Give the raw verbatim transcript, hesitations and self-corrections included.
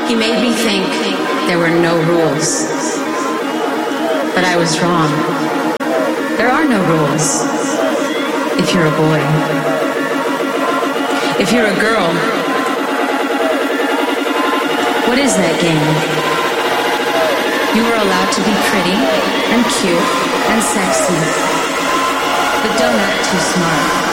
He made me think there were no rules. But I was wrong. There are no rules if you're a boy. If you're a girl, what is that game? You were allowed to be pretty and cute and sexy, but don't act too smart.